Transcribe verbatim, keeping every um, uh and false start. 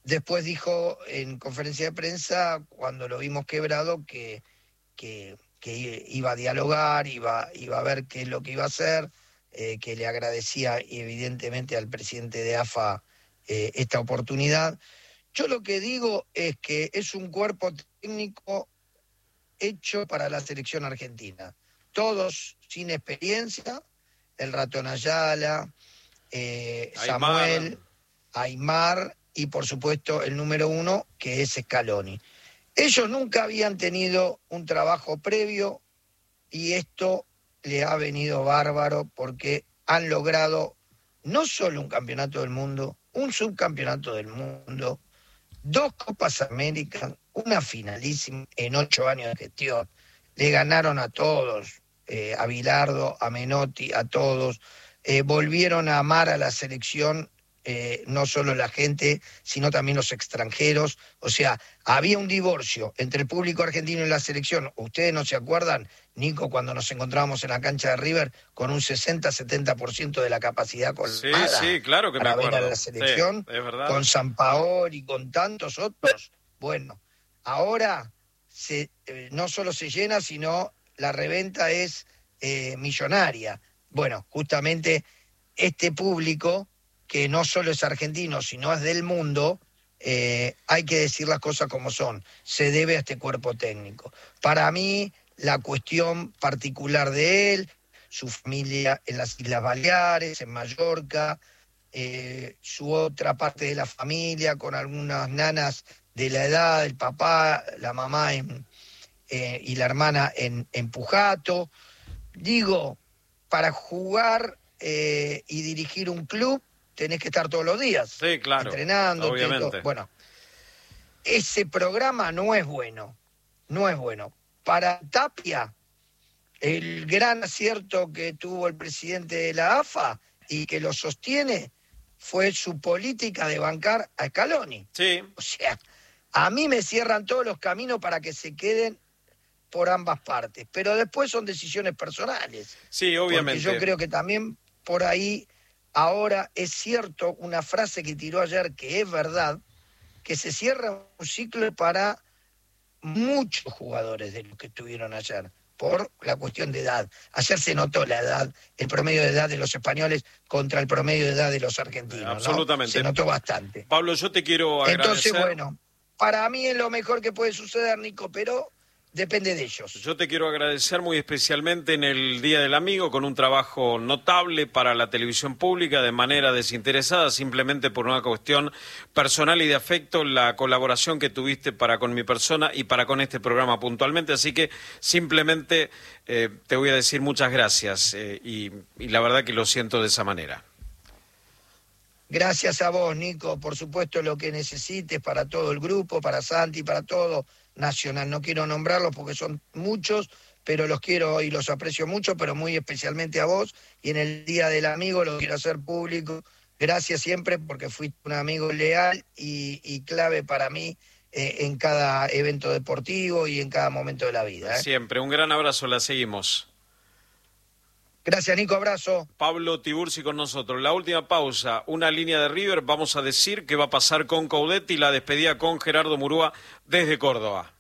después dijo en conferencia de prensa, cuando lo vimos quebrado, que, que, que iba a dialogar, iba, iba a ver qué es lo que iba a hacer, eh, que le agradecía evidentemente al presidente de A F A eh, esta oportunidad. Yo lo que digo es que es un cuerpo técnico hecho para la selección argentina. Todos sin experiencia, el Ratón Ayala, eh, Samuel, Aymar y por supuesto el número uno, que es Scaloni. Ellos nunca habían tenido un trabajo previo y esto le ha venido bárbaro porque han logrado no solo un campeonato del mundo, un subcampeonato del mundo, dos Copas Américas, una finalísima en ocho años de gestión. Le ganaron a todos, eh, a Bilardo, a Menotti, a todos. Eh, volvieron a amar a la selección, eh, no solo la gente, sino también los extranjeros. O sea, había un divorcio entre el público argentino y la selección. ¿Ustedes no se acuerdan, Nico, cuando nos encontrábamos en la cancha de River con un sesenta a setenta por ciento de la capacidad colmada? Sí, sí, claro que me para acuerdo. ver a la selección, sí, es verdad. Con Sampaoli y con tantos otros. Bueno, ahora se, eh, no solo se llena, sino la reventa es eh, millonaria. Bueno, justamente este público, que no solo es argentino, sino es del mundo, eh, hay que decir las cosas como son, se debe a este cuerpo técnico. Para mí, la cuestión particular de él, su familia en las Islas Baleares, en Mallorca, eh, su otra parte de la familia, con algunas nanas de la edad, el papá, la mamá en, eh, y la hermana en, en Pujato. Digo, para jugar eh, y dirigir un club tenés que estar todos los días. Sí, claro. Entrenando. Obviamente. Bueno, ese programa no es bueno. No es bueno. Para Tapia, el gran acierto que tuvo el presidente de la A F A y que lo sostiene fue su política de bancar a Scaloni. Sí. O sea, a mí me cierran todos los caminos para que se queden por ambas partes, pero después son decisiones personales. Sí, obviamente. Porque yo creo que también por ahí ahora es cierto una frase que tiró ayer que es verdad, que se cierra un ciclo para muchos jugadores de los que estuvieron ayer, por la cuestión de edad. Ayer se notó la edad, el promedio de edad de los españoles contra el promedio de edad de los argentinos. Absolutamente. ¿No? Se notó bastante. Pablo, yo te quiero agradecer. Entonces, bueno, para mí es lo mejor que puede suceder, Nico, pero depende de ellos. Yo te quiero agradecer muy especialmente en el Día del Amigo, con un trabajo notable para la televisión pública, de manera desinteresada, simplemente por una cuestión personal y de afecto, la colaboración que tuviste para con mi persona y para con este programa puntualmente. Así que simplemente eh, te voy a decir muchas gracias eh, y, y la verdad que lo siento de esa manera. Gracias a vos, Nico. Por supuesto, lo que necesites para todo el grupo, para Santi, para todo Nacional. No quiero nombrarlos porque son muchos, pero los quiero y los aprecio mucho, pero muy especialmente a vos. Y en el Día del Amigo lo quiero hacer público. Gracias siempre porque fuiste un amigo leal y, y clave para mí eh, en cada evento deportivo y en cada momento de la vida. ¿eh? Siempre. Un gran abrazo. La seguimos. Gracias, Nico, abrazo. Pablo Tiburci con nosotros. La última pausa, una línea de River. Vamos a decir qué va a pasar con Coudet y la despedida con Gerardo Murúa desde Córdoba.